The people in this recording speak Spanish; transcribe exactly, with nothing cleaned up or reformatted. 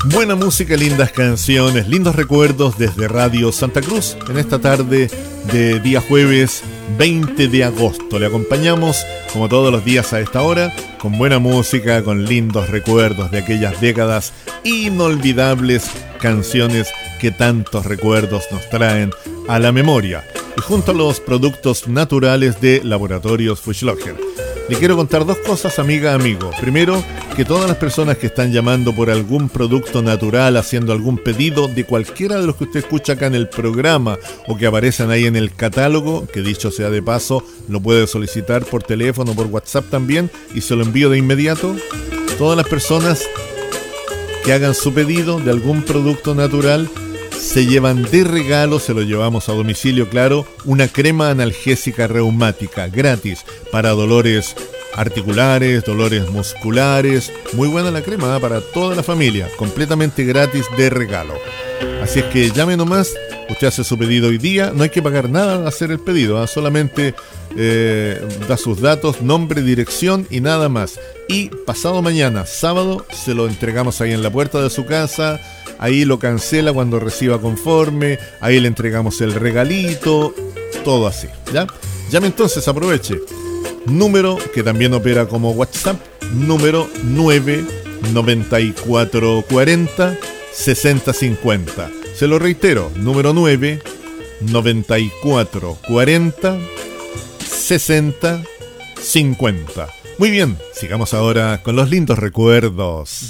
Buena música, lindas canciones, lindos recuerdos desde Radio Santa Cruz en esta tarde de día jueves veinte de agosto. Le acompañamos como todos los días a esta hora con buena música, con lindos recuerdos de aquellas décadas inolvidables, canciones que tantos recuerdos nos traen a la memoria. Y junto a los productos naturales de Laboratorios Fuchslocher. Le quiero contar dos cosas, amiga, amigo. Primero, que todas las personas que están llamando por algún producto natural, haciendo algún pedido de cualquiera de los que usted escucha acá en el programa o que aparecen ahí en el catálogo, que dicho sea de paso, lo puede solicitar por teléfono, por WhatsApp también, y se lo envío de inmediato. Todas las personas que hagan su pedido de algún producto natural se llevan de regalo, se lo llevamos a domicilio, claro, una crema analgésica reumática gratis para dolores articulares, dolores musculares. Muy buena la crema, ¿eh? Para toda la familia, completamente gratis de regalo. Así es que llame nomás, usted hace su pedido hoy día, no hay que pagar nada al hacer el pedido, ¿eh? Solamente eh, da sus datos, nombre, dirección y nada más. Y pasado mañana, sábado, se lo entregamos ahí en la puerta de su casa. Ahí lo cancela cuando reciba conforme, ahí le entregamos el regalito, todo así, ¿ya? Llame entonces, aproveche. Número que también opera como WhatsApp, número nueve noventa y cuatro cuarenta sesenta cincuenta. Se lo reitero, número nueve noventa y cuatro cuarenta sesenta cincuenta. Muy bien, sigamos ahora con los lindos recuerdos.